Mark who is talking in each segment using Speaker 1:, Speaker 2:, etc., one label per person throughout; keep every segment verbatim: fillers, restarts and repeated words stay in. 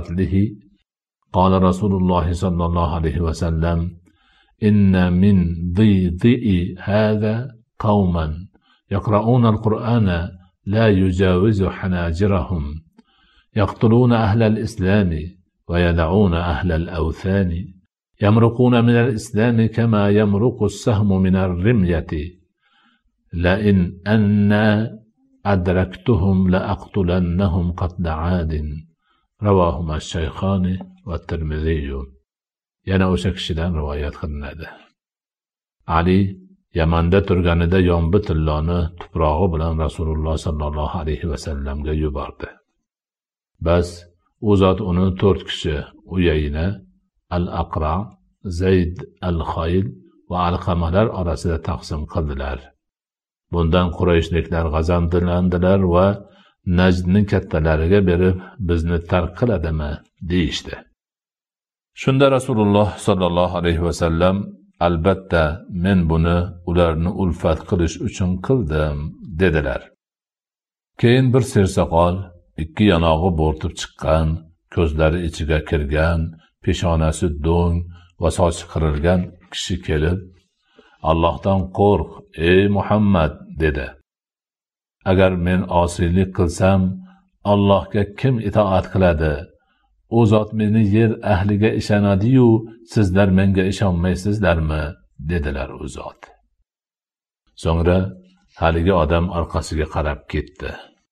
Speaker 1: قتله قال رسول الله صلى الله عليه وسلم إن من ضيضئ هذا قوما يقرؤون القرآن لا يجاوز حناجرهم يقتلون أهل الإسلام ويدعون أهل الأوثان يمرقون من الإسلام كما يمرق السهم من الرمية لئن أنا أدركتهم لأقتلنهم قتل عاد رواهما الشيخان والترمذي. Yana o'sha kishidan rivoyat qilinadi. Ali Yamanda turganida yombi tilloni tuprog'i bilan Rasululloh sallallohu alayhi vasallamga yubordi. Bas u zot uni to'rt kishi Uyayna, Al-Aqra, Zayd al-Khayl va Alqamalar orasida taqsim qildilar. Bundan Qurayshliklar g'azablandilar va Najdni kattalariga berib, bizni tark qiladimi deyishdi. Shunda Rasululloh sallallohu alayhi vasallam albatta men buni ularni ulfat qilish uchun qildim dedilar. Keyin bir sersoqol, ikki yanog'i bo'rtib chiqqan, ko'zlari ichiga kirgan, peshonasi do'ng va sochi qirilgan kishi kelib, Allohdan qo'rq, ey Muhammad dedi. Agar men osiylik qilsam, Allohga kim itoat qiladi? U zot meni yer ahliga ishonadi-yu, sizlar menga ishonmaysizlarmi? dedilar u zot. So'ngra haligi odam orqasiga qarab ketdi.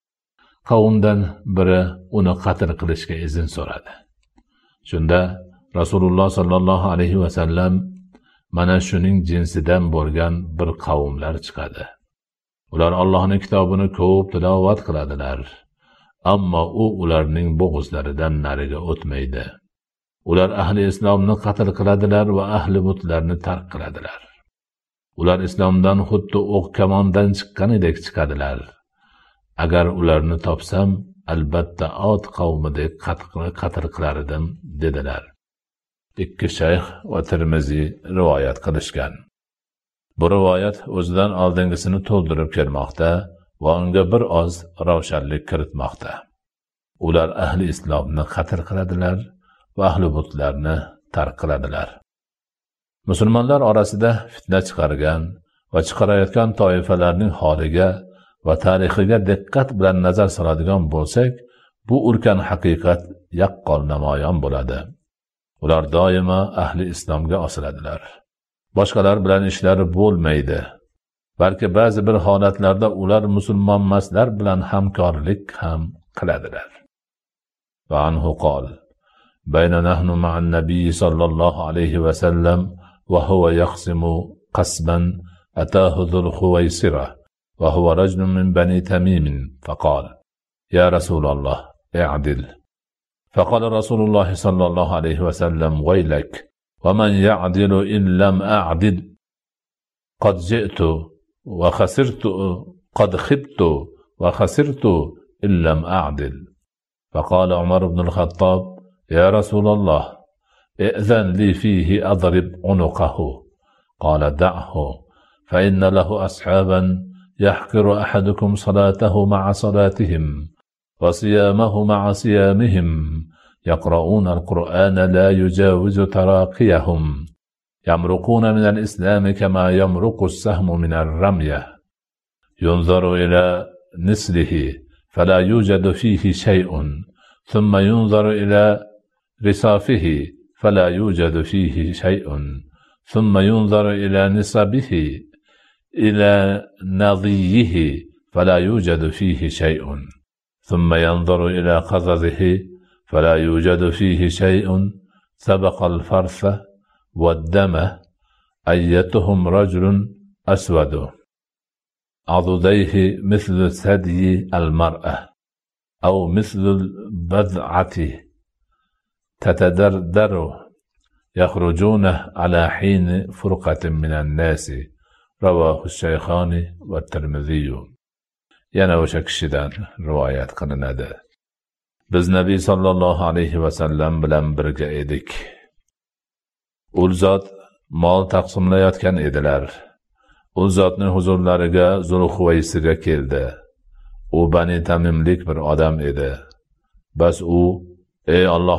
Speaker 1: Qavmdan biri uni qatl qilishga izn so'radi. Shunda Rasululloh sallallohu alayhi vasallam mana shuning jinsidan bo'lgan bir qavmlar chiqadi. Ular Allohning kitobini ko'p tilovat qiladilar. Ammo u ularning bo'g'izlaridan nariga o'tmaydi. Ular ahli islomni qatl qiladilar va ahli butlarni tark qiladilar. Ular islomdan xuddi o'q kamondan chiqqanidek chiqadilar. Agar ularni topsam, albatta Od qavmidek qatl qilar edim dedilar. Ikki shayx va Tirmiziy rivoyat qilishgan. Bu rivoyat o'zidan oldingisini to'ldirib kelmoqda va unga bir oz ravshanlik kiritmoqda. Ular ahli islomni qatl qiladilar va ahli butlarni tark qiladilar. Musulmonlar orasida fitna chiqargan va chiqarayotgan toifalarning holiga va tarixiga diqqat bilan nazar soladigan bo'lsak, bu ulkan haqiqat yaqqol namoyon bo'ladi. Ular doimo ahli islomga osiladilar. Boshqalar bilan ishlari bo'lmaydi. Balki ba'zi bir holatlarda ular musulmonmaslar bilan hamkorlik ham qiladilar. Va anhu qol: "Bayna nahnu ma'an nabiy sallallohu alayhi va sallam va huwa yaqsimu qasban atahu dhul Khuwaysira va huwa rajulun min bani Tamim faqala: Ya Rasulullah, i'dil." فقال رسول الله صلى الله عليه وسلم: ويلك ومن يعدل إن لم أعدل قد جئت وخسرت قد خبت وخسرت إن لم أعدل. فقال عمر بن الخطاب: يا رسول الله ائذن لي فيه أضرب عنقه. قال: دعه فإن له أصحابا يحقر أحدكم صلاته مع صلاتهم وصيامه مع صيامهم يقرؤون القرآن لا يجاوز تراقيهم يمرقون من الإسلام كما يمرق السهم من الرمية ينظر إلى نسله فلا يوجد فيه شيء ثم ينظر إلى رصافه فلا يوجد فيه شيء ثم ينظر إلى نصبه إلى نضيه فلا يوجد فيه شيء ثم ينظر إلى قززه فلا يوجد فيه شيء سبق الفرث والدم أيتهم رجل أسود عضديه مثل ثدي المرأة أو مثل البذعة تتدردر يخرجون على حين فرقة من الناس. رواه الشيخان والترمذي. Yana o'sha kishidan rivoyat qilinadi. Biz Nabiy sallallohu alayhi va sallam bilan birga edik. U zot mol taqsimlayotgan edilar. U zotning huzurlariga Zulxuvaysira keldi. U Bani Tamimlik bir odam edi. Bas u: "Ey Alloh